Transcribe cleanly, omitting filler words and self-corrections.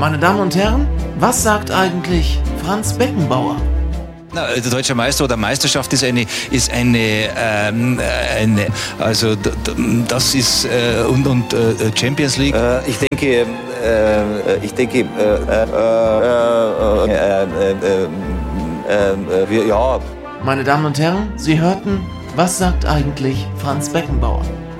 Meine Damen und Herren, was sagt eigentlich Franz Beckenbauer? Der deutsche Meister oder Meisterschaft ist eine also das ist und Champions League. Ich denke, Meine Damen und Herren, Sie hörten, was sagt eigentlich Franz Beckenbauer?